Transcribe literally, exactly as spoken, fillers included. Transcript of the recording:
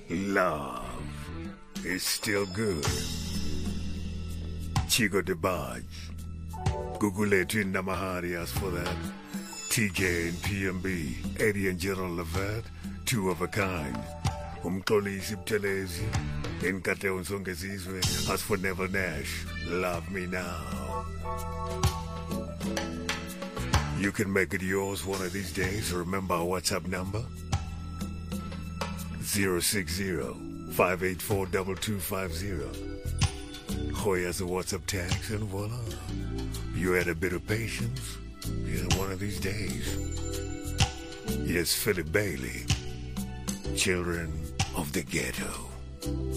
Love is still good. Chico DeBarge. Google it in Namahari, as for that. T J and P M B, Eddie and General Levert, two of a kind. Umxolisi Buthelezi, Nkate Unsongezizwe, as for Neville Nash, love me now. You can make it yours one of these days. Remember our WhatsApp number? zero six zero, five eight four, two two five zero. Hoya's a WhatsApp tags and voila. You had a bit of patience. Yeah, one of these days. Yes, Philip Bailey. Children of the Ghetto.